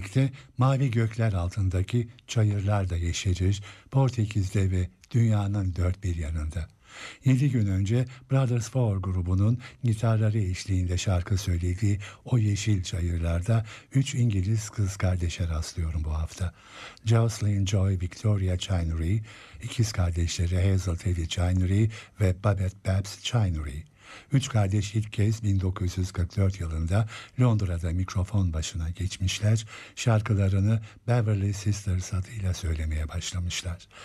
birlikte mavi gökler altındaki çayırlar da yeşerir, Portekiz'de ve dünyanın dört bir yanında. 7 gün önce Brothers Four grubunun gitarları eşliğinde şarkı söylediği o yeşil çayırlarda 3 İngiliz kız kardeşe rastlıyorum bu hafta. Jocelyn Joy Victoria Chinery, ikiz kardeşleri Hazel Teddy Chinery ve Babette Babs Chinery. Üç kardeş ilk kez 1944 yılında Londra'da mikrofon başına geçmişler, şarkılarını Beverly Sisters adıyla söylemeye başlamışlar.